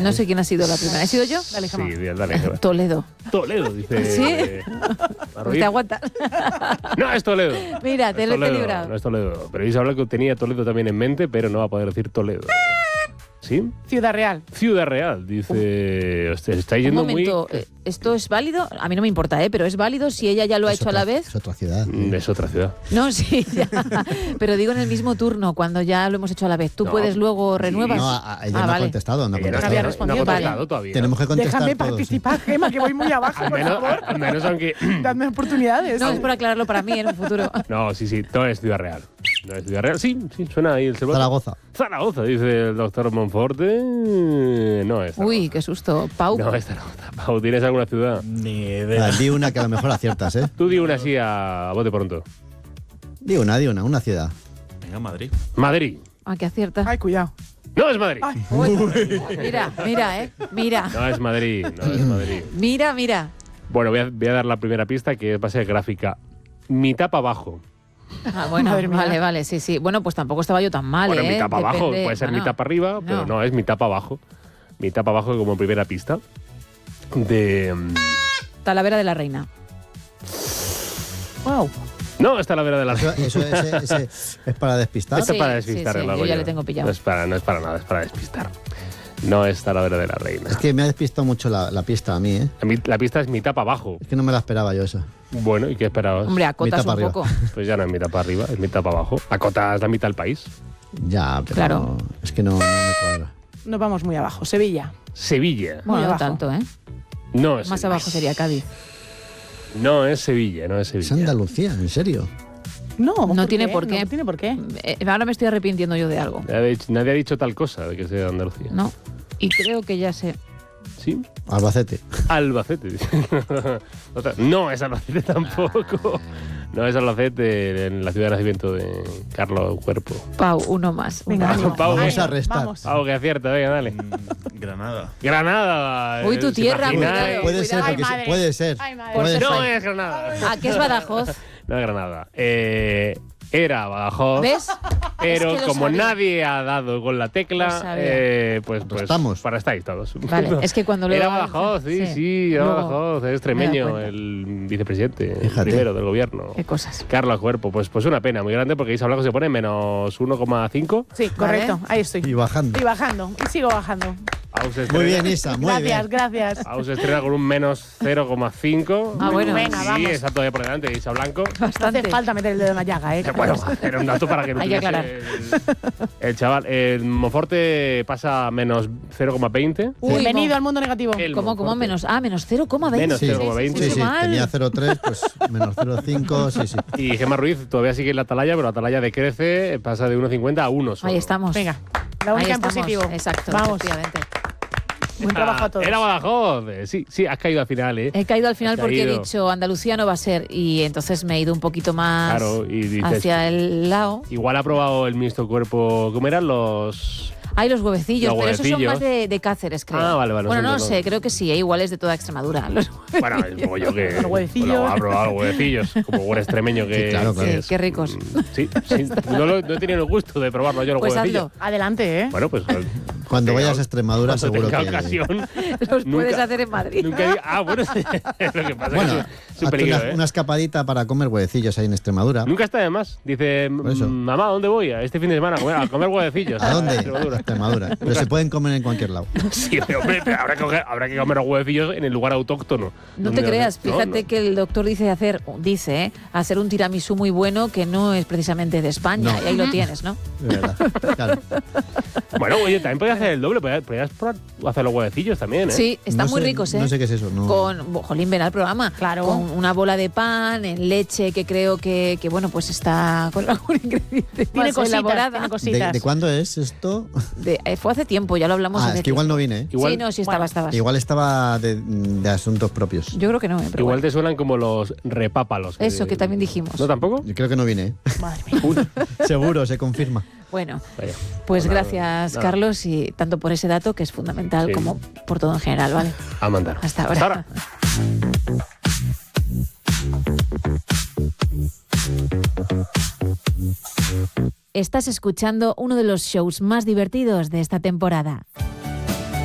No sé quién ha sido la primera. ¿He sido yo? Dale, Sí, Gemma. dale. Toledo. Toledo, dice. ¿Sí? Pues te aguantas. No, es Toledo. Mira, te Es lo he Toledo, librado. No es Toledo. Pero Isa Blanco tenía Toledo también en mente, pero no va a poder decir Toledo. ¿Sí? Ciudad Real. Ciudad Real, dice. Estáis Un yendo momento, muy. ¿esto es válido? A mí no me importa, pero ¿es válido si ella ya lo ha hecho a la vez? Es otra ciudad. Es otra ciudad. No, sí, ya. Pero digo en el mismo turno, cuando ya lo hemos hecho a la vez. ¿Tú No. puedes luego renuevas? No, ella no ha vale. contestado. No ha Ella contestado. había no respondido. ha contestado Vale. todavía. Tenemos que contestar Déjame todos, participar, Gemma, que voy muy abajo, Al por menos, favor. al menos aunque. Dadme oportunidades. No, es por aclararlo para mí en un futuro. No, sí, no es Ciudad Real. No es Ciudad Real. Sí, suena ahí el celular. Zaragoza. Zaragoza, dice el doctor Monforte. No es Zaragoza. Uy, qué susto. Pau. No es Zaragoza. Pau, ¿tienes alguna ciudad? Ni idea. Di una que a lo mejor aciertas, ¿eh? Tú di una así a bote pronto. Di una ciudad. Venga, Madrid. Madrid. Ah, que acierta. Ay, cuidado. No es Madrid. Ay, Mira, mira. No es Madrid. No es Madrid. Mira. Bueno, voy a dar la primera pista, que va a ser gráfica. Mitad para abajo. Ah, bueno, Madre mía. vale, sí. Bueno, pues tampoco estaba yo tan mal, Bueno, ¿eh? mitad para abajo. Depende- Puede ser bueno, mitad para arriba, pero no, es mitad para abajo. Mitad para abajo como primera pista. De. Talavera de la Reina. wow. No, está la vera de la. Ese es para despistar. Esto Sí, es para despistar, sí, el yo lago ya yo. le tengo pillado. No es para nada, es para despistar. No es Talavera de la Reina. Es que me ha despistado mucho la pista a mí, ¿eh? La pista es mitad para abajo. Es que no me la esperaba yo esa. Bueno, ¿y qué esperabas? Hombre, acotas Mitad un para poco. Pues ya no es mitad para arriba, es mitad para abajo. Acotas la mitad del país. Ya, pero Claro. es que no me cuadra. Nos vamos muy abajo. Sevilla. Sevilla. Bueno, no abajo. tanto, ¿eh? No es Más Sevilla. abajo sería Cádiz. No es Sevilla, no es Es Sevilla. Andalucía, ¿en serio? No, No tiene por qué. No tiene por qué. Ahora me estoy arrepintiendo yo de algo. Nadie ha dicho tal cosa de que sea de Andalucía. No. Y creo que ya sé. ¿Sí? Albacete. Albacete. No es Albacete tampoco. No es Albacete, en la ciudad de nacimiento de Carlos Cuerpo. Pau, uno más. Venga, ánimo. Pau, Vamos a Ánimo, restar. vamos. Pau, que acierta, venga, dale. Granada. Granada. Uy, tu ¿os tierra, imagináis? cuidado. Puede ser, Ay, porque madre. puede ser. Ay, madre. Puede Por No ser. es Granada. ¿A qué es Badajoz? No es Granada. Era Badajoz. ¿Ves? Pero Es que lo como sabía. nadie ha dado con la Lo tecla, sabía. pues Estamos. para estáis todos. Vale, es que cuando lo Era hago- Badajoz, sí, sí. era Luego Badajoz, es me he extremeño, dado cuenta. el vicepresidente, el Fíjate. primero del gobierno. Qué cosas. Carlos Cuerpo, pues una pena muy grande porque Isa Blanco se pone menos 1,5. Sí, correcto. Ahí estoy. Y bajando. Y bajando. Y sigo bajando. Pau se Muy estrena- bien, Isa, muy bien. Gracias. Pau se estrena con un menos 0,5. Ah, bueno. Venga, Sí, vamos. está todavía por delante Isa Blanco. No Bastante. hace falta meter el dedo en la llaga, ¿eh? Bueno, era un dato para que no Hay que tuviese aclarar. el chaval. El Monforte pasa menos 0,20. Uy, Bienvenido no. al mundo negativo. El ¿Cómo Monforte. menos? Ah, menos 0,20. Menos Sí, 0,20. sí, sí. Mal. Tenía 0,3, pues menos 0,5, sí, sí. Y Gemma Ruiz todavía sigue en la Atalaya, pero Atalaya decrece, pasa de 1,50 a 1 solo. Ahí estamos. Venga, la Ahí única en estamos. positivo. Exacto. Vamos. Efectivamente. Buen trabajo a todos. Era Badajoz. Sí, has caído al final, ¿eh? He caído al final Has porque he caído. dicho Andalucía no va a ser y entonces me he ido un poquito más Claro, y dices, hacia el lado. igual ha probado el ministro Cuerpo, ¿cómo eran los...? Hay los huevecillos, Los pero esos son huevecillos. más de Cáceres, creo. Ah, vale, vale, Bueno, son no de sé, creo que sí, igual es de toda Extremadura. Los Bueno, como yo que... Los huevecillos. Bueno, ha probado los huevecillos, como buen extremeño que... Sí, claro, claro. que es. Qué ricos. Sí, no he tenido el gusto de probarlo yo los Pues huevecillos. hazlo. Adelante, ¿eh? Bueno, pues... Cuando vayas a Extremadura, cuando seguro tenga que. ocasión... Los nunca- puedes hacer en Madrid. Bueno, lo que pasa Bueno, es que es un hazte peligro, una, ¿eh? una escapadita para comer huevecillos ahí en Extremadura. Nunca está de más. Dice, Por eso. mamá, ¿a dónde voy? Este fin de semana a comer huevecillos. ¿A dónde? Extremadura. Extremadura. Pero se pueden comer en cualquier lado. Sí, hombre, pero habrá que comer los huevecillos en el lugar autóctono. No te Donde- creas, no, fíjate no. que el doctor dice hacer un tiramisú muy bueno que no es precisamente de España. No. Y ahí lo tienes, ¿no? De verdad. Claro. Bueno, oye, también podías hacer el doble. Podías probar hacer los huevecillos también, ¿eh? Sí, están No muy sé- ricos, ¿eh? No sé qué es eso. No. Jolín, ven al programa. Claro. Con una bola de pan, en leche, que creo que bueno, pues está con algún ingrediente Tiene más cositas, elaborada. tiene ¿De, cositas. de cuándo es esto? Fue hace tiempo, ya lo hablamos. Ah, hace es que igual tiempo. no vine, ¿eh? Igual- Sí, no, sí Bueno, estabas. Igual estaba de asuntos propios. Yo creo que no, pero Igual bueno. te suenan como los repápalos. Eso que también dijimos. ¿No tampoco? Yo creo que no vine, ¿eh? Madre mía. Seguro, se confirma. Bueno, Vaya. pues Nada, gracias, nada. Carlos, y tanto por ese dato que es fundamental Sí. como por todo en general, ¿vale? A mandar. Hasta ahora. Estás escuchando uno de los shows más divertidos de esta temporada.